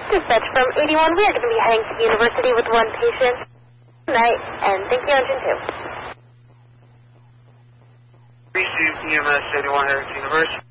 Dispatch from 81. We are going to be heading to the university with one patient tonight, and thank you, Engine 2. Received EMS 81 heading to university.